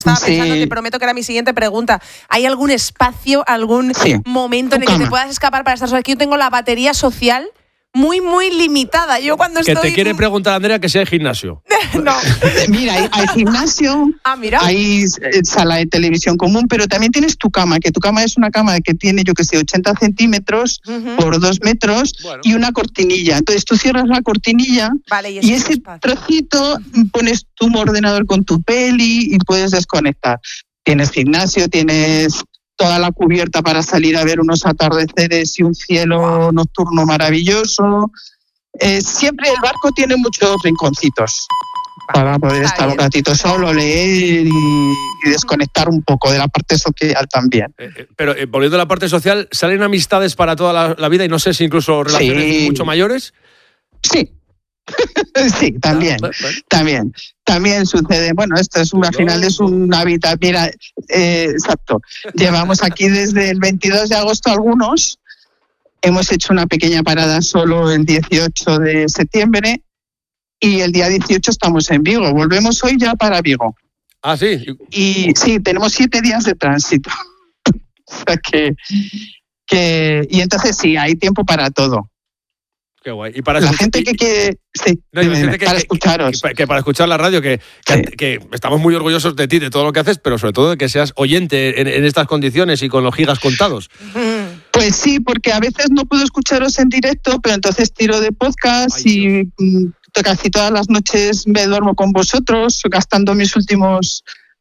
estaba pensando, te prometo que era mi siguiente pregunta. ¿Hay algún espacio, algún momento en el que te puedas escapar para estar sola? Aquí yo tengo la batería social muy, muy limitada. Yo cuando que estoy... te quiere preguntar, Andrea, que si hay gimnasio. No. Mira, hay gimnasio, hay sala de televisión común, pero también tienes tu cama, que tu cama es una cama que tiene, 80 centímetros por 2 metros y una cortinilla. Entonces tú cierras la cortinilla y ese trocito pones tu ordenador con tu peli y puedes desconectar. Tienes gimnasio, tienes toda la cubierta para salir a ver unos atardeceres y un cielo nocturno maravilloso. Siempre el barco tiene muchos rinconcitos para poder estar un ratito solo, leer y desconectar un poco de la parte social también. Pero volviendo a la parte social, ¿salen amistades para toda la vida y no sé si incluso relaciones mucho mayores? Sí. Sí, también, también sucede. Bueno, esto es al final es un hábitat. Mira, exacto. Llevamos aquí desde el 22 de agosto algunos. Hemos hecho una pequeña parada solo el 18 de septiembre y el día 18 estamos en Vigo. Volvemos hoy ya para Vigo. Ah, sí. Y sí, tenemos 7 días de tránsito. O sea y entonces sí, hay tiempo para todo. Qué guay. Y para la gente que quiere... Sí, para escucharos. Que para escuchar la radio, que estamos muy orgullosos de ti, de todo lo que haces, pero sobre todo de que seas oyente en estas condiciones y con los gigas contados. Pues sí, porque a veces no puedo escucharos en directo, pero entonces tiro de podcast y casi todas las noches me duermo con vosotros, gastando mis últimos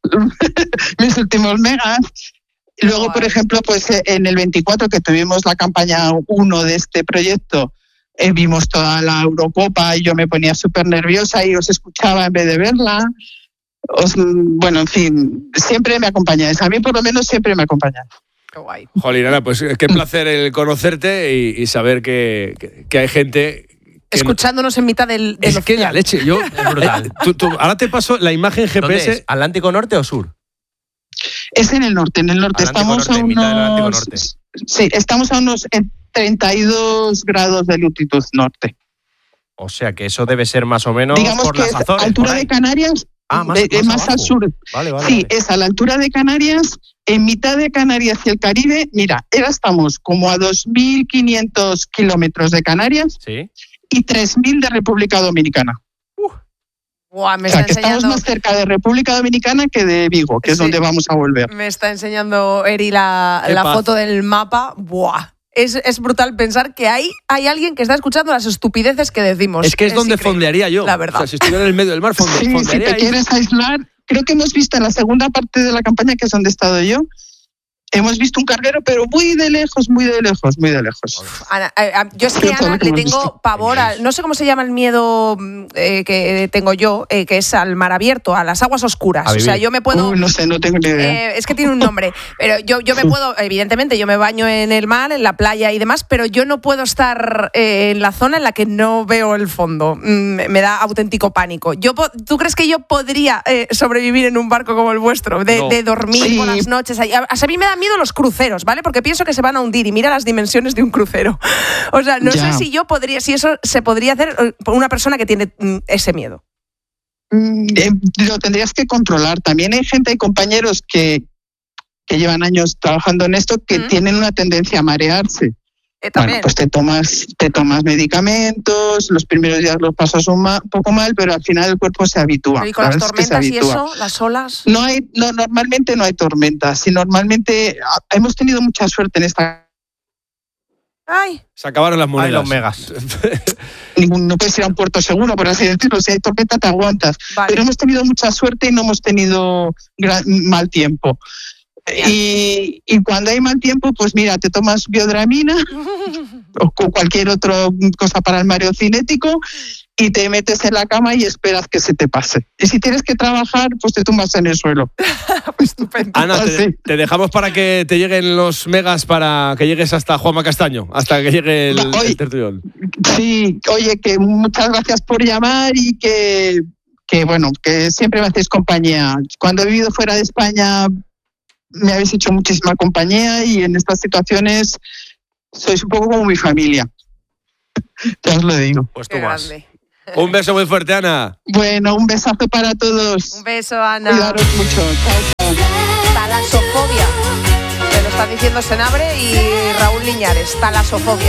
megas. Y luego, por ejemplo, pues en el 24, que tuvimos la campaña 1 de este proyecto, vimos toda la Eurocopa y yo me ponía súper nerviosa y os escuchaba en vez de verla. Bueno, en fin, siempre me acompañáis. A mí por lo menos siempre me acompañáis. Qué guay. Jolín, Ana, pues qué placer el conocerte y saber que hay gente... escuchándonos en mitad del es que la leche, yo... Es brutal. Ahora te paso la imagen GPS. ¿Es ¿Atlántico Norte o Sur? Es en el norte. Estamos a unos... Sí, estamos a unos 32 grados de latitud norte. O sea que eso debe ser más o menos, digamos, por las Azores. Altura de Canarias, más al sur. Vale. Sí, es a la altura de Canarias, en mitad de Canarias y el Caribe. Mira, estamos como a 2.500 kilómetros de Canarias y 3.000 de República Dominicana. Me está estamos más cerca de República Dominicana que de Vigo, que es donde vamos a volver. Me está enseñando Eri la foto del mapa. ¡Buah! Es brutal pensar que hay alguien que está escuchando las estupideces que decimos. Es que es donde increíble. Fondearía yo. La verdad. O sea, si estuviera en el medio del mar, fondearía si te quieres aislar, creo que hemos visto en la segunda parte de la campaña, que es donde he estado yo, hemos visto un carguero, pero muy de lejos. Ana, yo es que a Ana le tengo pavor no sé cómo se llama el miedo que tengo yo, que es al mar abierto, a las aguas oscuras. O sea, yo me puedo... no sé, no tengo ni idea. Es que tiene un nombre. Pero yo me puedo, evidentemente, yo me baño en el mar, en la playa y demás, pero yo no puedo estar en la zona en la que no veo el fondo. Me da auténtico pánico. ¿Tú crees que yo podría sobrevivir en un barco como el vuestro? De dormir por las noches. A mí me da miedo los cruceros, ¿vale? Porque pienso que se van a hundir y mira las dimensiones de un crucero. O sea, no sé si si eso se podría hacer por una persona que tiene ese miedo. Lo tendrías que controlar. También hay compañeros que llevan años trabajando en esto que tienen una tendencia a marearse. Bueno, pues te tomas medicamentos, los primeros días los pasas un poco mal, pero al final el cuerpo se habitúa. ¿Y con las tormentas y eso, las olas? Normalmente no hay tormentas. Y normalmente hemos tenido mucha suerte en esta... ¡Ay! Se acabaron las monedas. Los megas. No puedes ir a un puerto seguro, por así decirlo. Si hay tormenta te aguantas. Vale. Pero hemos tenido mucha suerte y no hemos tenido mal tiempo. Y cuando hay mal tiempo, pues mira, te tomas biodramina o cualquier otra cosa para el mareo cinético y te metes en la cama y esperas que se te pase. Y si tienes que trabajar, pues te tumbas en el suelo. Estupendo. Ana, te dejamos para que te lleguen los megas, para que llegues hasta Juanma Castaño, hasta que llegue el tertulión. Sí, oye, que muchas gracias por llamar y que siempre me hacéis compañía. Cuando he vivido fuera de España me habéis hecho muchísima compañía y en estas situaciones sois un poco como mi familia. Ya os lo digo. Pues tú más. Un beso muy fuerte, Ana. Bueno, un besazo para todos. Un beso, Ana. Cuidaros mucho. Chao. diciendo Senabre y Raúl Liñares, talasofobia.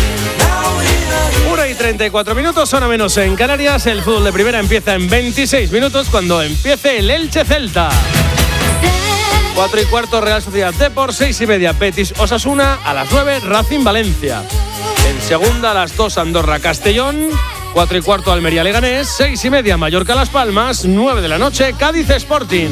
1:34, hora menos en Canarias. El fútbol de primera empieza en 26 minutos cuando empiece el Elche Celta. 4:15 Real Sociedad Depor, 6:30 Betis Osasuna, a las 9 Racing Valencia. En segunda a las 2 Andorra Castellón, 4:15 Almería Leganés, 6:30 Mallorca Las Palmas, 9 de la noche Cádiz Sporting.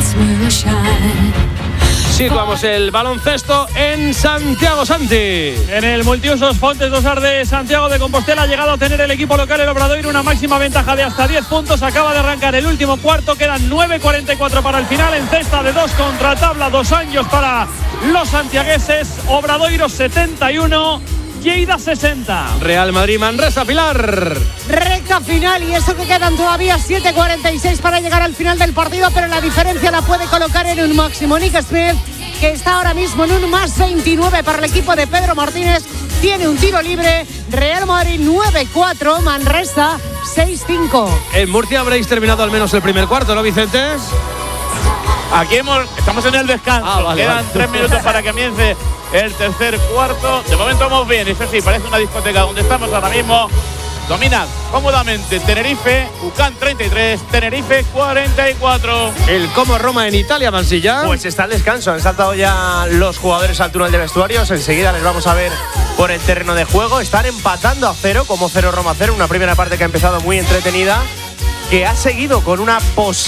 Situamos el baloncesto en Santiago Santi. En el multiusos Fontes Dosar de Santiago de Compostela ha llegado a tener el equipo local, el Obradoiro, una máxima ventaja de hasta 10 puntos. Acaba de arrancar el último cuarto, quedan 9:44 para el final. En cesta de 2 contra tabla, 2 años para los santiagueses. Obradoiro 71, Lleida 60. Real Madrid Manresa, Pilar. Recta final, y eso que quedan todavía 7:46 para llegar al final del partido, pero la diferencia la puede colocar en un máximo Nick Smith, que está ahora mismo en un más 29 para el equipo de Pedro Martínez. Tiene un tiro libre. Real Madrid 9-4, Manresa 6-5. En Murcia habréis terminado al menos el primer cuarto, ¿no, Vicente? Aquí estamos en el descanso. Quedan 3 minutos para que comience el tercer cuarto. De momento vamos bien. Eso sí, parece una discoteca donde estamos ahora mismo. Domina cómodamente Tenerife, UCAN 33, Tenerife 44. El Como Roma en Italia, Mansilla. Pues está el descanso, han saltado ya los jugadores al túnel de vestuarios. Enseguida les vamos a ver por el terreno de juego. Están empatando a 0, como 0 Roma 0. Una primera parte que ha empezado muy entretenida, que ha seguido con una